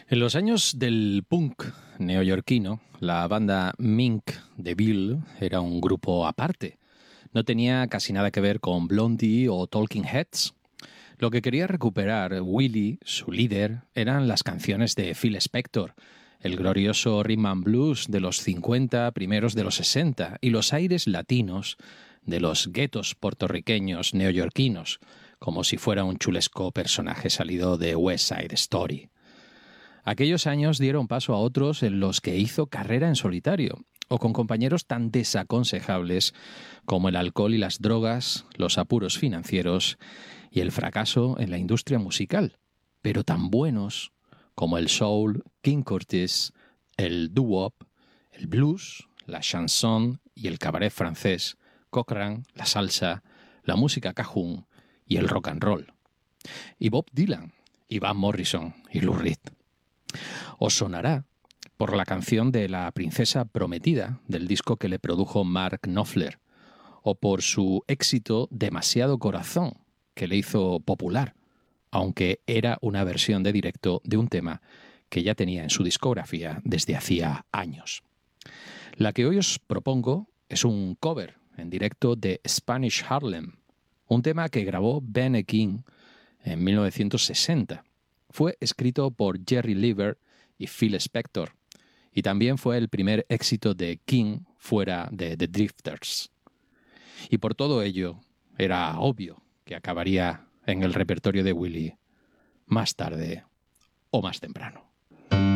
En los años del punk neoyorquino, la banda Mink DeVille era un grupo aparte. No tenía casi nada que ver con Blondie o Talking Heads. Lo que quería recuperar Willie, su líder, eran las canciones de Phil Spector, el glorioso rhythm and blues de los 50, primeros de los 60 y los aires latinos de los guetos puertorriqueños neoyorquinos, como si fuera un chulesco personaje salido de West Side Story. Aquellos años dieron paso a otros en los que hizo carrera en solitario, o con compañeros tan desaconsejables como el alcohol y las drogas, los apuros financieros y el fracaso en la industria musical, pero tan buenos como el soul, King Curtis, el doo-wop, el blues, la chanson y el cabaret francés, Cochrane, la salsa, la música cajún y el rock and roll. Y Bob Dylan, y Van Morrison y Lou Reed. Os sonará por la canción de La princesa prometida del disco que le produjo Mark Knopfler, o por su éxito Demasiado corazón, que le hizo popular, aunque era una versión de directo de un tema que ya tenía en su discografía desde hacía años. La que hoy os propongo es un cover en directo de Spanish Harlem, un tema que grabó Ben King en 1960. Fue escrito por Jerry Leiber y Phil Spector, y también fue el primer éxito de King fuera de The Drifters. Y por todo ello, era obvio que acabaría en el repertorio de Willie más tarde o más temprano.